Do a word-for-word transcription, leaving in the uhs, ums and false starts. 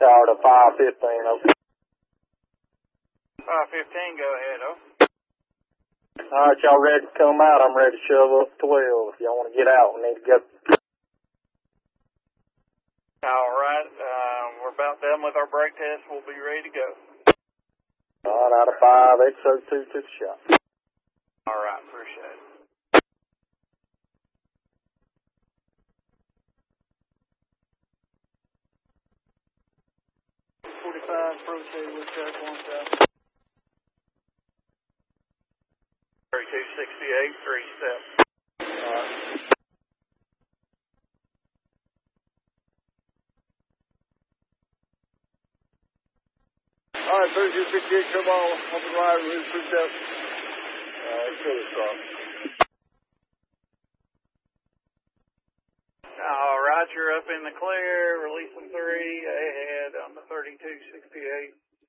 Tower to five fifteen, okay. five fifteen, go ahead, oh. Alright, y'all ready to come out? I'm ready to shove up twelve. If y'all want to get out, we need to go. Alright, um, we're about done with our brake test. We'll be ready to go. Alright, out of five, X O two took a shot. Alright, appreciate it. forty-five, proceed with check one seven. thirty-two sixty-eight, three step. Alright. Alright, thirty-two sixty-eight, come on, open wide, release three steps. Alright, kill this off. Alright, you're up in the clear, releasing three, ahead on the thirty-two sixty-eight.